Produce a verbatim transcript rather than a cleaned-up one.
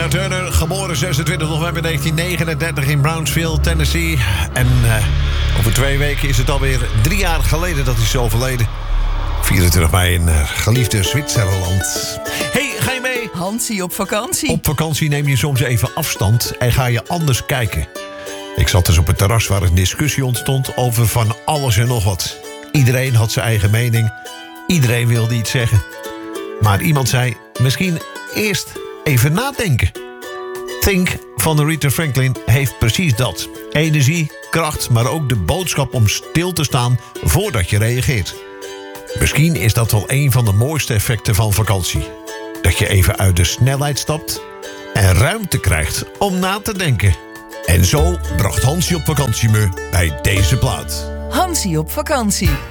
Tina Turner, geboren zesentwintig november negentien negenendertig in Brownsville, Tennessee. En uh, over twee weken is het alweer drie jaar geleden dat hij is overleden. vierentwintig mei in uh, geliefde Zwitserland. Hey, ga je mee? Hansie op vakantie. Op vakantie neem je soms even afstand en ga je anders kijken. Ik zat dus op het terras waar een discussie ontstond over van alles en nog wat. Iedereen had zijn eigen mening. Iedereen wilde iets zeggen. Maar iemand zei, misschien eerst even nadenken. Think van Aretha Franklin heeft precies dat. Energie, kracht, maar ook de boodschap om stil te staan voordat je reageert. Misschien is dat wel een van de mooiste effecten van vakantie. Dat je even uit de snelheid stapt en ruimte krijgt om na te denken. En zo bracht Hansie op vakantie me bij deze plaat. Hansie op vakantie.